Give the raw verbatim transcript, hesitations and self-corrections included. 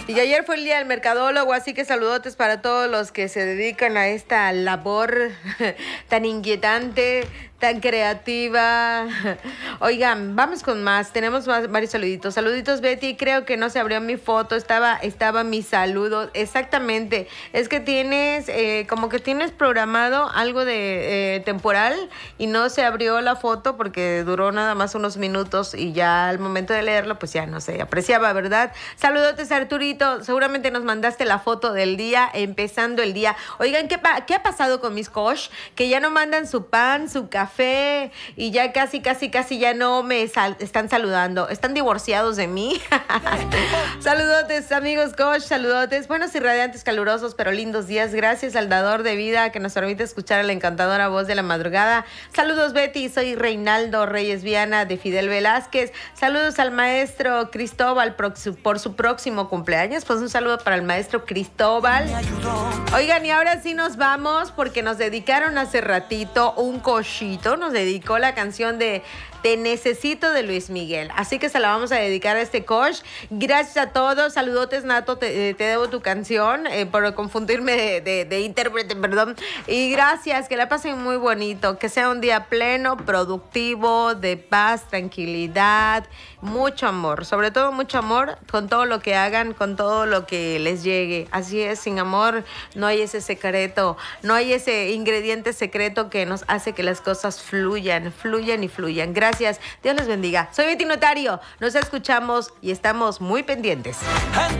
Y ayer fue el día del mercadólogo, así que saludotes para todos los que se dedican a esta labor tan inquietante, tan creativa. Oigan, vamos con más. Tenemos más, varios saluditos. Saluditos, Betty. Creo que no se abrió mi foto. Estaba, estaba mi saludo. Exactamente. Es que tienes, eh, como que tienes programado algo de eh, temporal y no se abrió la foto porque duró nada más unos minutos y ya al momento de leerlo, pues ya no se apreciaba, ¿verdad? Saludotes, Arturito. Seguramente nos mandaste la foto del día, empezando el día. Oigan, ¿qué, pa ¿qué ha pasado con mis coach? Que ya no mandan su pan, su café y ya casi, casi, casi ya no me sal están saludando. Están divorciados de mí. Saludotes, amigos coach, saludotes. Buenos y radiantes, calurosos, pero lindos días. Gracias al dador de vida que nos permite escuchar a la encantadora voz de la madrugada. Saludos, Betty. Soy Reinaldo Reyes Viana de Fidel Velázquez. Saludos al maestro Cristóbal por su próximo cumpleaños. Pues un saludo para el maestro Cristóbal. Oigan, y ahora sí nos vamos porque nos dedicaron hace ratito un cochito. Nos dedicó la canción de Te Necesito de Luis Miguel. Así que se la vamos a dedicar a este coach. Gracias a todos. Saludotes, Nato. Te, te debo tu canción eh, por confundirme de, de, de intérprete, perdón. Y gracias. Que la pasen muy bonito. Que sea un día pleno, productivo, de paz, tranquilidad, mucho amor. Sobre todo mucho amor con todo lo que hagan, con todo lo que les llegue. Así es, sin amor no hay ese secreto, no hay ese ingrediente secreto que nos hace que las cosas fluyan, fluyan y fluyan. Gracias. Dios les bendiga. Soy Betty Notario. Nos escuchamos y estamos muy pendientes.